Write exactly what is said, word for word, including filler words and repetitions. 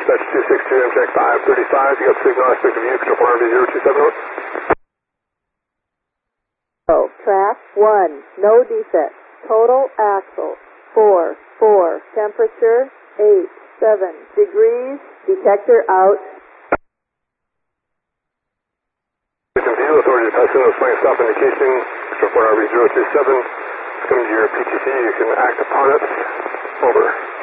dispatch two six two, Amtrak five thirty-five, you got signal aspect of you, control R V zero two seven zero. Oh, track one, no defects, total axle, four, four, temperature, eight, seven degrees, detector out. View, authority to pass in those flying stop indication, control R V zero two seven, it's coming to your P T C, you can act upon it, over.